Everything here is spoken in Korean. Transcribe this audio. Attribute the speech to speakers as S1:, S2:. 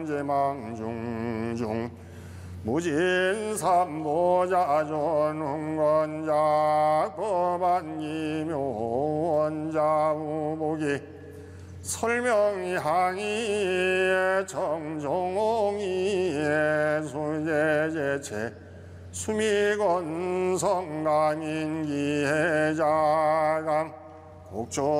S1: 제망중중 무진삼보자존흥건자 법안기묘원자우복이 설명향이 정종홍이 수제제체 수미건성감인기해자감 국조